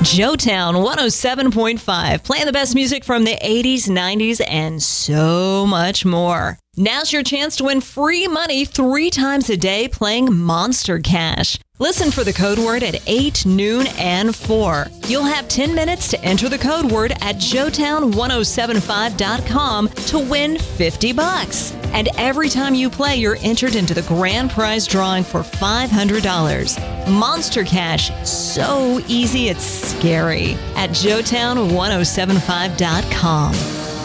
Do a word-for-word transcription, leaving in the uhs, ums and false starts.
Joetown one oh seven point five, playing the best music from the eighties, nineties, and so much more. Now's your chance to win free money three times a day playing Monster Cash. Listen for the code word at eight, noon, and four. You'll have ten minutes to enter the code word at joetown ten seventy-five dot com to win fifty bucks. And every time you play, you're entered into the grand prize drawing for five hundred dollars. Monster Cash, so easy it's scary, at joetown ten seventy-five dot com.